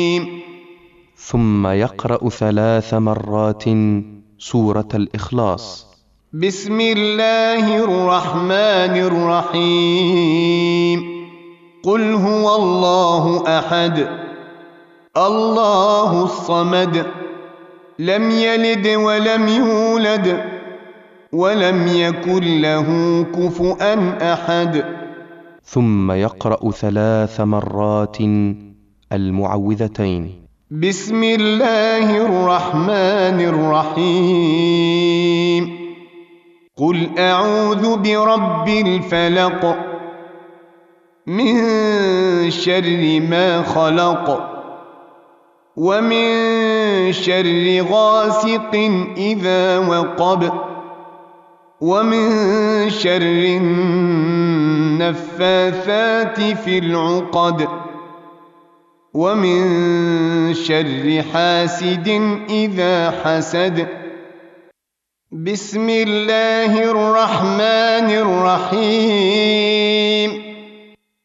ثم يقرأ 3 مرات سورة الإخلاص. بسم الله الرحمن الرحيم. قل هو الله أحد الله الصمد لم يلد ولم يولد ولم يكن له كفؤا أحد. ثم يقرأ 3 مرات المعوذتين. بسم الله الرحمن الرحيم. قل أعوذ برب الفلق من شر ما خلق ومن شر غاسق إذا وقب ومن شر النفاثات في العقد ومن شر حاسد إذا حسد. بسم الله الرحمن الرحيم.